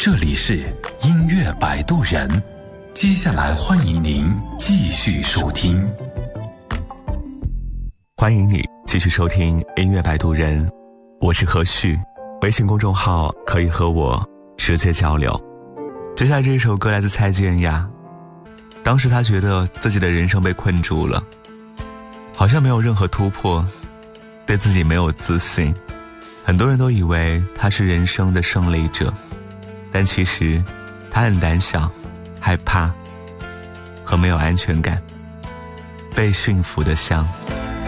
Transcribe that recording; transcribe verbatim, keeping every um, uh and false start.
这里是音乐摆渡人，接下来欢迎您继续收听。 欢迎你继续收听音乐摆渡人，我是何旭，微信公众号可以和我直接交流。接下来这一首歌来自蔡健雅，当时他觉得自己的人生被困住了，好像没有任何突破，对自己没有自信，很多人都以为他是人生的胜利者，但其实他很胆小、害怕和没有安全感，被驯服的像